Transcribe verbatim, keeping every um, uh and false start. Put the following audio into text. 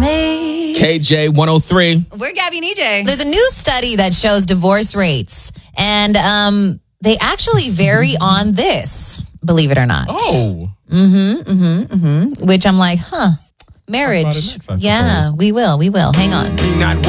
K J one oh three. We're Gabby and E J. There's a new study that shows divorce rates, and um, they actually vary on this, believe it or not. Oh. Mm-hmm, mm-hmm, mm-hmm. Which I'm like, huh, marriage. next, I yeah, suppose. we will, we will. Hang on.